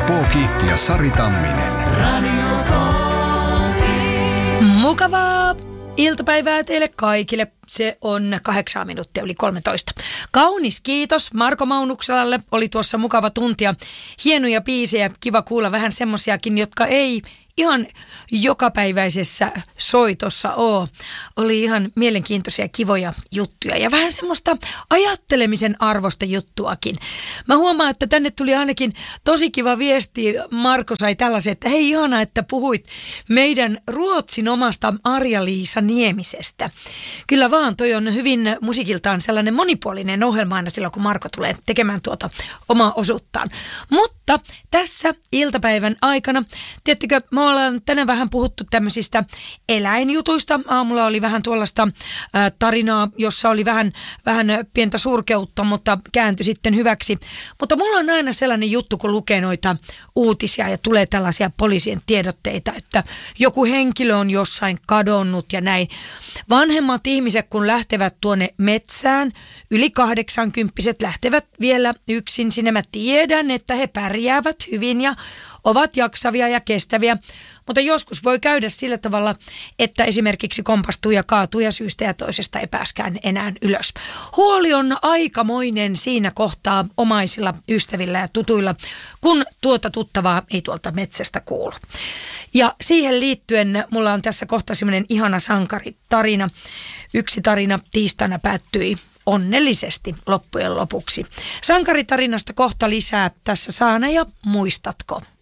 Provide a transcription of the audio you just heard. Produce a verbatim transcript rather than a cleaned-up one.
Pooki ja Sari Tamminen. Mukavaa iltapäivää teille kaikille. Se on kahdeksan minuuttia yli kolmetoista. Kaunis kiitos Marko Maunukselalle. Oli tuossa mukava tuntia. Hienoja biisejä. Kiva kuulla vähän semmosiakin, jotka ei ihan jokapäiväisessä soitossa ole. Oli ihan mielenkiintoisia, kivoja juttuja ja vähän semmoista ajattelemisen arvosta juttuakin. Mä huomaan, että tänne tuli ainakin tosi kiva viesti. Marko sai tällaisen, että hei ihana, että puhuit meidän Ruotsin omasta Arja-Liisa Niemisestä. Kyllä vaan, toi on hyvin musiikiltaan sellainen monipuolinen ohjelma aina silloin, kun Marko tulee tekemään tuota omaa osuuttaan. Mutta tässä iltapäivän aikana, tiedättekö, me ollaan tänään vähän puhuttu tämmöisistä eläinjutuista. Aamulla oli vähän tuollaista ä, tarinaa, jossa oli vähän, vähän pientä surkeutta, mutta kääntyi sitten hyväksi. Mutta mulla on aina sellainen juttu, kun lukee noita uutisia ja tulee tällaisia poliisien tiedotteita, että joku henkilö on jossain kadonnut ja näin. Vanhemmat ihmiset, kun lähtevät tuonne metsään, yli kahdeksankymppiset lähtevät vielä yksin sinne. Mä tiedän, että he pärjäävät hyvin ja ovat jaksavia ja kestäviä, mutta joskus voi käydä sillä tavalla, että esimerkiksi kompastuu ja kaatuu ja syystä ja toisesta ei pääskään enää ylös. Huoli on aikamoinen siinä kohtaa omaisilla, ystävillä ja tutuilla, kun tuota tuttavaa ei tuolta metsästä kuulu. Ja siihen liittyen mulla on tässä kohta semmoinen ihana sankaritarina. Yksi tarina tiistaina päättyi onnellisesti loppujen lopuksi. Sankaritarinasta kohta lisää tässä Saana ja muistatko?